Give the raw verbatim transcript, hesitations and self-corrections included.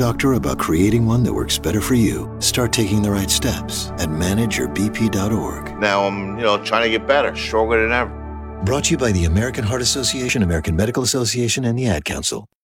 doctor about creating one that works better for you. Start taking the right steps at manage your b p dot org. Now I'm, you know, trying to get better, stronger than ever. Brought to you by the American Heart Association, American Medical Association, and the Ad Council.